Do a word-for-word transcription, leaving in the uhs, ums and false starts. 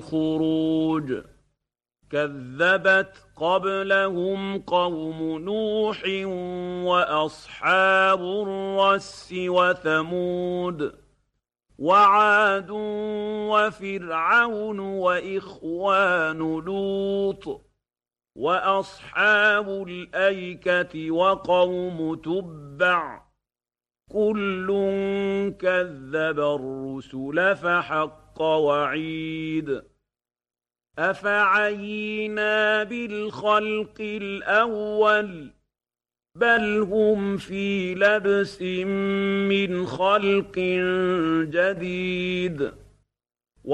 الخروج كذبت قبلهم قوم نوح وأصحاب الرس وثمود وعاد وفرعون وإخوان لوط وأصحاب الأيكة وقوم تبع كل كذب الرسل فحق وعيد أفعينا بالخلق الأول بل هم في لبس من خلق جديد